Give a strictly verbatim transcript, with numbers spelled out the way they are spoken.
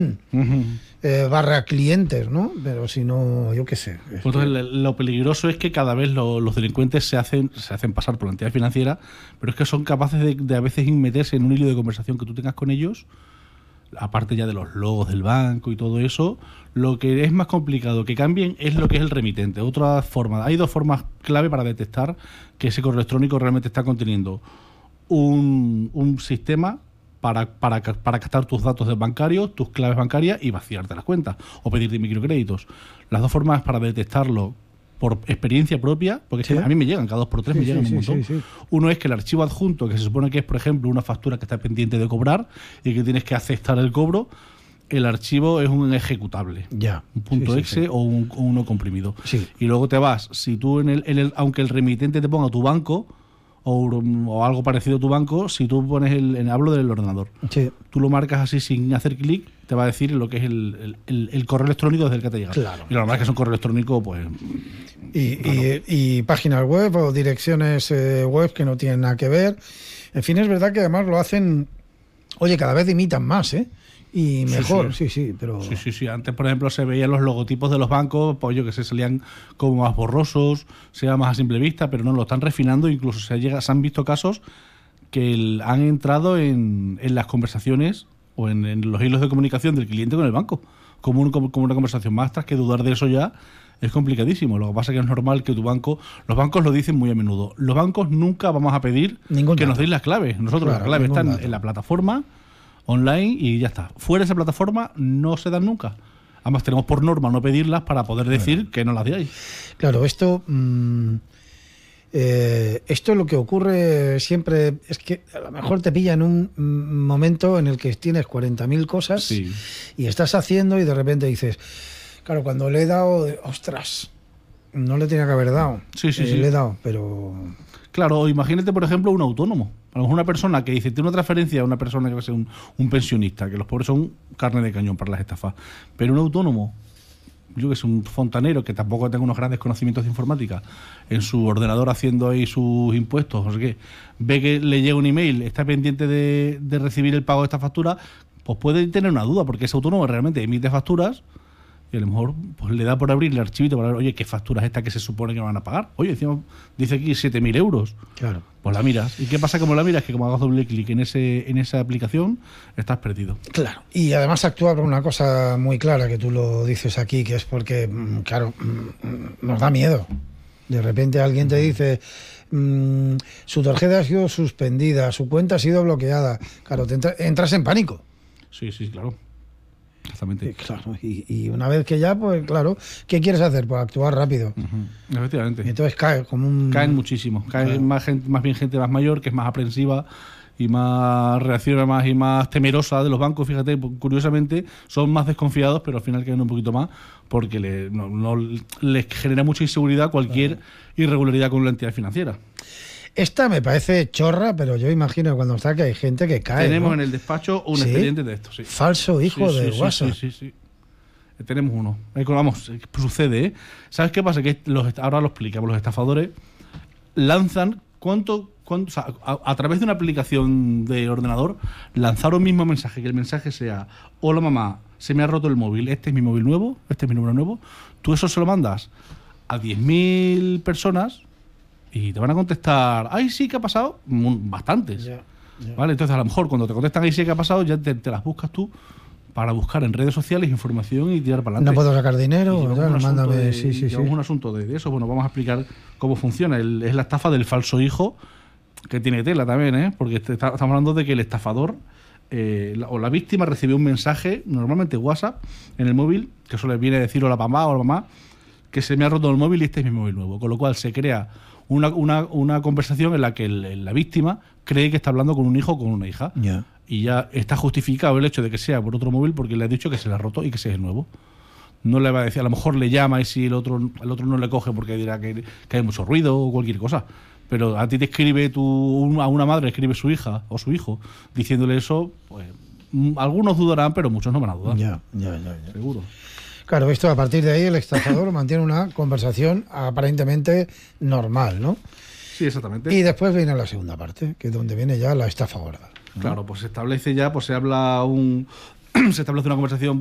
Uh-huh. Eh, barra clientes, ¿no? Pero si no, yo qué sé. Pues entonces, lo peligroso es que cada vez lo, los delincuentes se hacen se hacen pasar por la entidad financiera, pero es que son capaces de, de a veces meterse en un hilo de conversación que tú tengas con ellos, aparte ya de los logos del banco y todo eso. Lo que es más complicado que cambien es lo que es el remitente. Otra forma, hay dos formas clave para detectar que ese correo electrónico realmente está conteniendo un, un sistema Para, para, para captar tus datos bancarios, tus claves bancarias y vaciarte las cuentas o pedirte microcréditos. Las dos formas para detectarlo por experiencia propia, porque ¿Sí? es que a mí me llegan, cada dos por tres sí, me llegan sí, un sí, montón. sí, sí. Uno es que el archivo adjunto, que se supone que es, por ejemplo, una factura que está pendiente de cobrar y que tienes que aceptar el cobro, el archivo es un ejecutable. Ya. Un punto sí, sí, exe sí. o, un, o uno comprimido. Sí. Y luego te vas, si tú en el, en el, aunque el remitente te ponga tu banco, O, o algo parecido a tu banco, si tú pones el, en, hablo del ordenador, Sí. tú lo marcas así sin hacer clic, te va a decir lo que es el, el, el, el correo electrónico desde el que te llega. Claro. Y lo normal es que es un correo electrónico, pues... Y, bueno. y, y páginas web o direcciones eh, web que no tienen nada que ver. En fin, es verdad que además lo hacen, oye, cada vez imitan más, ¿eh? Y mejor, sí, sí, sí, pero... Sí, sí, sí. Antes, por ejemplo, se veían los logotipos de los bancos, pues yo que sé, salían como más borrosos, se veía más a simple vista, pero no, lo están refinando. Incluso se, llega, se han visto casos que el, han entrado en, en las conversaciones o en, en los hilos de comunicación del cliente con el banco, como, un, como una conversación más. Tras que dudar de eso ya es complicadísimo. Lo que pasa es que es normal que tu banco... Los bancos lo dicen muy a menudo. Los bancos nunca vamos a pedir Ningún que dato. nos deis las claves. Nosotros Claro, las claves ningún están dato. en la plataforma online y ya está. Fuera de esa plataforma no se dan nunca. Además tenemos por norma no pedirlas para poder decir bueno. que no las deis. Claro, esto mmm, eh, esto lo que ocurre siempre es que a lo mejor te pilla en un mm, momento en el que tienes cuarenta mil cosas Sí. y estás haciendo y de repente dices, claro, cuando le he dado, ostras, no le tenía que haber dado. Sí, sí, eh, sí. Le he dado, pero... Claro, imagínate, por ejemplo, un autónomo. A lo mejor una persona que dice, tiene una transferencia a una persona que va a ser un, un pensionista, que los pobres son carne de cañón para las estafas. Pero un autónomo, yo que sé, un fontanero que tampoco tenga unos grandes conocimientos de informática, en su ordenador haciendo ahí sus impuestos, no sé qué, ve que le llega un email, está pendiente de, de recibir el pago de esta factura, pues puede tener una duda, porque ese autónomo realmente emite facturas y a lo mejor pues, le da por abrir el archivito para ver, oye, ¿qué factura es esta que se supone que me van a pagar? Oye, encima dice aquí siete mil euros. Claro. Pues la miras. ¿Y qué pasa como la miras? Que como hagas doble clic en ese en esa aplicación, estás perdido. Claro. Y además actúa por una cosa muy clara, que tú lo dices aquí, que es porque, claro, nos da miedo. De repente alguien te dice, mmm, su tarjeta ha sido suspendida, su cuenta ha sido bloqueada. Claro, te entra, entras en pánico. Sí, sí, claro. Exactamente. Y, claro, y, y una vez que ya, pues claro, ¿qué quieres hacer? Pues actuar rápido. Uh-huh. Efectivamente. Y entonces cae como un... Caen muchísimo. Cae claro. más, gente, más bien gente más mayor, que es más aprensiva y más reacciona más y más temerosa de los bancos. Fíjate, curiosamente, son más desconfiados, pero al final caen un poquito más porque le, no, no, les genera mucha inseguridad cualquier claro. irregularidad con la entidad financiera. Esta me parece chorra, pero yo imagino que cuando está que hay gente que cae. Tenemos ¿no? en el despacho un ¿Sí? expediente de esto, sí. Falso hijo sí, de sí, WhatsApp. Sí, sí, sí, sí. Tenemos uno. Vamos, sucede, ¿eh? ¿Sabes qué pasa? Que los, ahora lo explicamos. Los estafadores lanzan cuánto, cuánto o sea, a, a través de una aplicación de ordenador, lanzar un mismo mensaje, que el mensaje sea: hola mamá, se me ha roto el móvil, este es mi móvil nuevo, este es mi número nuevo. Tú eso se lo mandas a diez mil personas y te van a contestar, ay, sí, ¿qué ha pasado? Bastantes. Yeah, yeah. ¿Vale? Entonces, a lo mejor cuando te contestan, ay, sí, ¿qué ha pasado? Ya te, te las buscas tú para buscar en redes sociales información y tirar para adelante. No puedo sacar dinero, o tal, mándame. De, sí, sí, sí. un asunto de, de eso. Bueno, vamos a explicar cómo funciona. El, es la estafa del falso hijo, que tiene tela también, ¿eh? Porque está, estamos hablando de que el estafador eh, la, o la víctima recibe un mensaje, normalmente WhatsApp, en el móvil, que eso le viene a decir a la mamá o a la mamá que se me ha roto el móvil y este es mi móvil nuevo. Con lo cual se crea una, una, una conversación en la que el, la víctima cree que está hablando con un hijo o con una hija. Yeah. Y ya está justificado el hecho de que sea por otro móvil porque le ha dicho que se le ha roto y que ese es el nuevo. No le va a decir, a lo mejor le llama y si el otro, el otro no le coge porque dirá que, que hay mucho ruido o cualquier cosa. Pero a ti te escribe tu, a una madre escribe su hija o su hijo diciéndole eso, pues algunos dudarán, pero muchos no van a dudar. Ya, ya, ya, ya. Seguro. Claro, esto a partir de ahí el estafador mantiene una conversación aparentemente normal, ¿no? Sí, exactamente. Y después viene la segunda parte, que es donde viene ya la estafa gorda, ¿no? Claro, pues se establece ya, pues se habla un... se establece una conversación